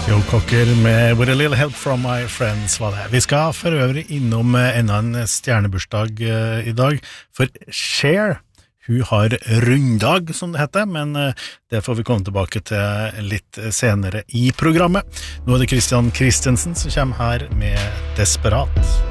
Joe Cocker med With a Little Help From My Friends var det. Vi skal for øvrig innom enda en stjernebursdag i dag, for Cher, hun har runddag som det heter, men det får vi komme tilbake til litt senere i programmet. Nå er det Christian Christensen som kommer her med Desperat.